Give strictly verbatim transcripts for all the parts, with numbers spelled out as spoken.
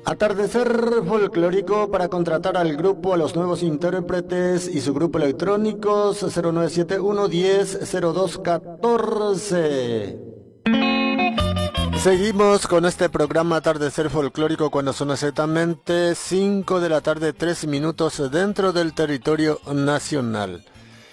Atardecer folclórico para contratar al grupo, a los nuevos intérpretes y su grupo electrónicos cero nueve siete uno diez cero dos catorce. Seguimos con este programa Atardecer Folclórico cuando son exactamente cinco de la tarde, tres minutos dentro del territorio nacional.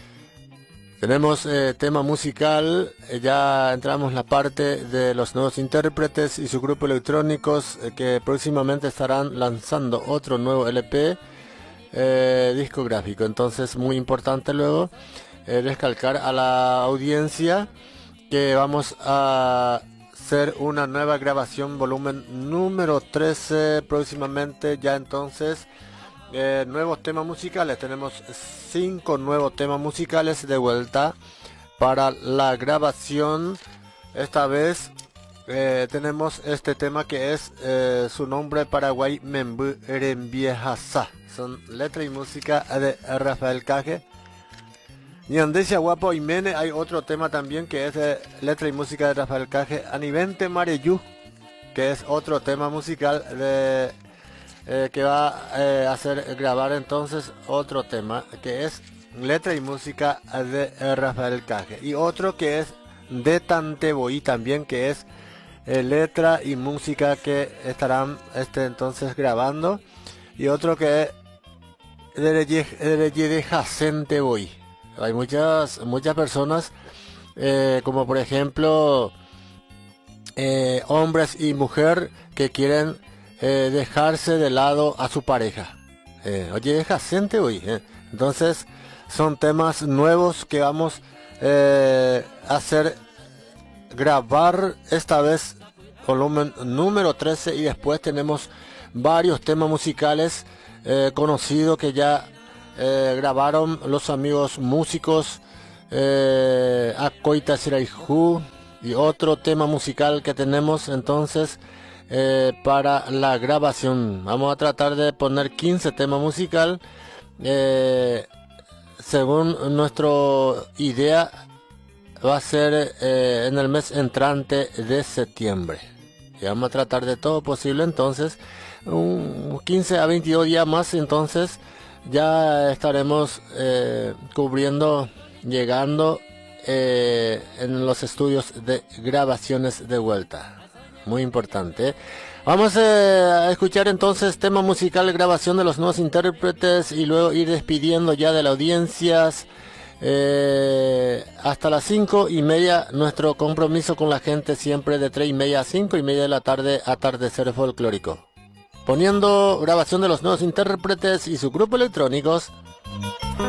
Tenemos eh, tema musical, eh, ya entramos en la parte de los nuevos intérpretes y su grupo electrónicos eh, que próximamente estarán lanzando otro nuevo L P eh, discográfico. Entonces, muy importante luego eh, recalcar a la audiencia que vamos a hacer una nueva grabación, volumen número trece próximamente. Ya entonces eh, nuevos temas musicales, tenemos cinco nuevos temas musicales de vuelta para la grabación. Esta vez eh, tenemos este tema que es eh, su nombre Paraguay Membu Erembiejasa, son letra y música de Rafael Caje. Y Andesia Guapo y Mene, hay otro tema también que es de letra y música de Rafael Caje. Anivente Mareyú, que es otro tema musical de, eh, que va eh, a hacer grabar entonces otro tema que es letra y música de eh, Rafael Caje. Y otro que es de Tanteboí también, que es eh, letra y música que estarán este entonces grabando. Y otro que es de Jacenteboí. Hay muchas muchas personas eh, como por ejemplo eh, hombres y mujer que quieren eh, dejarse de lado a su pareja. Eh, oye, deja gente hoy. Eh. Entonces son temas nuevos que vamos eh, a hacer grabar esta vez volumen número trece, y después tenemos varios temas musicales eh, conocidos que ya Eh, grabaron los amigos músicos eh, Acoita Siraiju, y otro tema musical que tenemos entonces eh, para la grabación. Vamos a tratar de poner quince temas musical eh, según nuestra idea. Va a ser eh, en el mes entrante de septiembre, y vamos a tratar de todo posible. Entonces un quince a veintidós días más, entonces ya estaremos eh, cubriendo, llegando eh, en los estudios de grabaciones de vuelta. Muy importante. Vamos eh, a escuchar entonces tema musical, grabación de los nuevos intérpretes, y luego ir despidiendo ya de las audiencias. Eh, hasta las cinco y media nuestro compromiso con la gente, siempre de tres y media a cinco y media de la tarde, Atardecer Folclórico, poniendo grabación de los nuevos intérpretes y sus grupos electrónicos.